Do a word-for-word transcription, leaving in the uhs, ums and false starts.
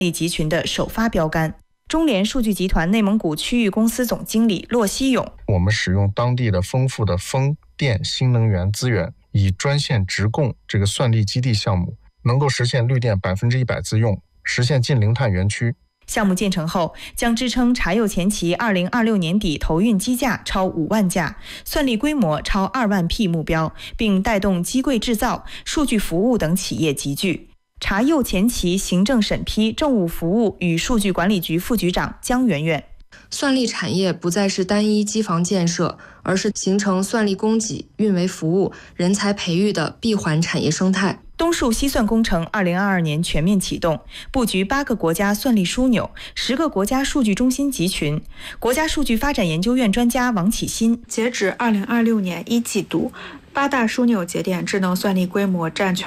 力集群的首发标杆。中联数据集团内蒙古区域公司总经理骆希勇： 我们使用当地的丰富的风电新能源资源，以专线直供这个算力基地项目，能够实现绿电百分之一百自用，实现近零碳园区。 项目建成后，将支撑茶釉前期二零二六年底投运机架超五万架，算力规模超二万匹目标，并带动机柜制造、数据服务等企业集聚。茶釉前期行政审批政务服务与数据管理局副局长姜媛媛： 算力产业不再是单一机房建设，而是形成算力供给、运维服务、人才培育的闭环产业生态。 东数西算工程二零二二年全面启动，布局八个国家算力枢纽、十个国家数据中心集群。国家数据发展研究院专家王启新： 截止二零二六年一季度，八大枢纽节点智能算力规模占全